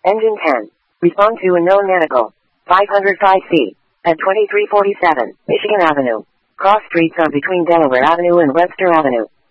Engine 10. Respond to unknown medical. 505C. At 2347 Michigan Avenue. Cross streets are between Delaware Avenue and Webster Avenue.